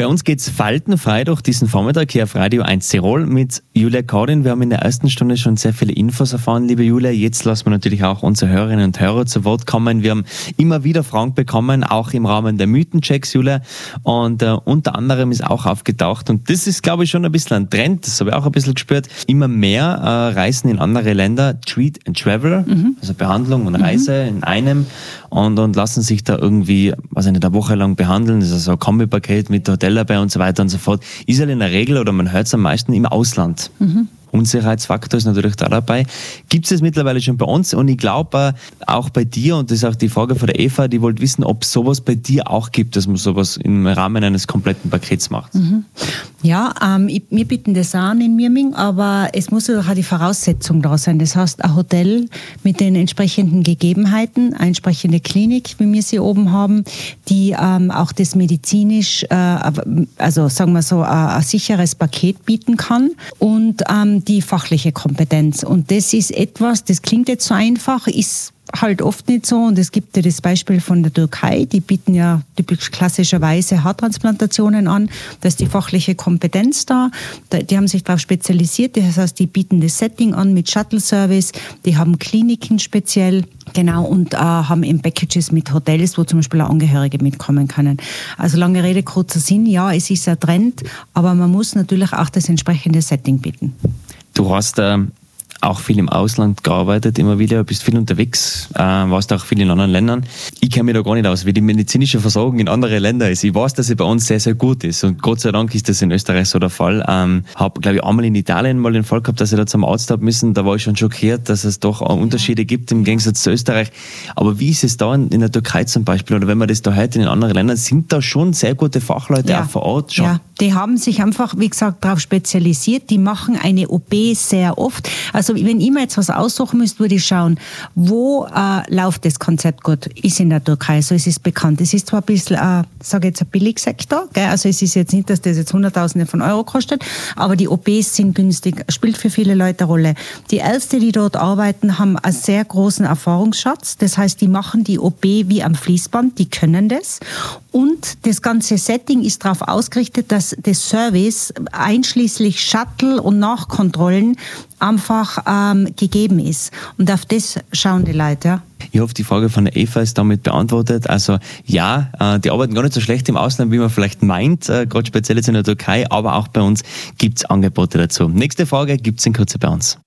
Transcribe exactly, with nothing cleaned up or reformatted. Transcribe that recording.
Bei uns geht's faltenfrei durch diesen Vormittag hier auf Radio eins Tirol mit Julia Kaudin. Wir haben in der ersten Stunde schon sehr viele Infos erfahren, liebe Julia. Jetzt lassen wir natürlich auch unsere Hörerinnen und Hörer zu Wort kommen. Wir haben immer wieder Fragen bekommen, auch im Rahmen der Mythenchecks, Julia. Und äh, unter anderem ist auch aufgetaucht, und das ist, glaube ich, schon ein bisschen ein Trend, das habe ich auch ein bisschen gespürt, immer mehr äh, Reisen in andere Länder, Treat and Travel, mhm. also Behandlung und Reise mhm. in einem, und, und lassen sich da irgendwie, weiß ich nicht, eine Woche lang behandeln. Das ist also ein Kombipaket mit Hotel dabei und so weiter und so fort. Ist halt in der Regel, oder man hört es am meisten, im Ausland. Mhm. Unsicherheitsfaktor ist natürlich da dabei. Gibt es das mittlerweile schon bei uns? Und ich glaube auch bei dir, und das ist auch die Frage von der Eva, die wollte wissen, ob es sowas bei dir auch gibt, dass man sowas im Rahmen eines kompletten Pakets macht. Mhm. Ja, ähm, ich, wir bieten das an in Mirming, aber es muss auch die Voraussetzung da sein. Das heißt, ein Hotel mit den entsprechenden Gegebenheiten, eine entsprechende Klinik, wie wir sie oben haben, die ähm, auch das medizinisch, äh, also sagen wir so, ein, ein sicheres Paket bieten kann, und ähm, die fachliche Kompetenz. Und das ist etwas, das klingt jetzt so einfach, ist halt oft nicht so. Und es gibt ja das Beispiel von der Türkei, die bieten ja typisch klassischerweise Haartransplantationen an. Da ist die fachliche Kompetenz da. Die haben sich darauf spezialisiert. Das heißt, die bieten das Setting an mit Shuttle-Service. Die haben Kliniken speziell. Genau, und äh, haben eben Packages mit Hotels, wo zum Beispiel auch Angehörige mitkommen können. Also lange Rede, kurzer Sinn, ja, es ist ein Trend, aber man muss natürlich auch das entsprechende Setting bieten. Du hast äh, auch viel im Ausland gearbeitet, immer wieder, bist viel unterwegs, äh, warst auch viel in anderen Ländern. Ich kenne mich da gar nicht aus, wie die medizinische Versorgung in anderen Ländern ist. Ich weiß, dass sie bei uns sehr, sehr gut ist, und Gott sei Dank ist das in Österreich so der Fall. Ähm, habe, glaube ich, einmal in Italien mal den Fall gehabt, dass ich da zum Arzt habe müssen. Da war ich schon schockiert, dass es doch Unterschiede gibt im Gegensatz zu Österreich. Aber wie ist es da in, in der Türkei zum Beispiel, oder wenn man das da hört in den anderen Ländern, sind da schon sehr gute Fachleute ja. auch vor Ort schon? Ja, die haben sich einfach, wie gesagt, darauf spezialisiert. Die machen eine O P sehr oft. Also wenn ich mir jetzt was aussuchen müsste, würde ich schauen, wo äh, läuft das Konzept gut? Ist in der Türkei, so ist es bekannt. Es ist zwar ein bisschen, äh, sage jetzt, ein Billigsektor, gell? Also es ist jetzt nicht, dass das jetzt Hunderttausende von Euro kostet, aber die O Ps sind günstig, spielt für viele Leute eine Rolle. Die Ärzte, die dort arbeiten, haben einen sehr großen Erfahrungsschatz. Das heißt, die machen die O P wie am Fließband, die können das. Und das ganze Setting ist darauf ausgerichtet, dass das Service einschließlich Shuttle und Nachkontrollen einfach ähm, gegeben ist. Und auf das schauen die Leute. Ja. Ich hoffe, die Frage von der Eva ist damit beantwortet. Also ja, äh, die arbeiten gar nicht so schlecht im Ausland, wie man vielleicht meint, äh, gerade speziell jetzt in der Türkei, aber auch bei uns gibt es Angebote dazu. Nächste Frage gibt es in Kürze bei uns.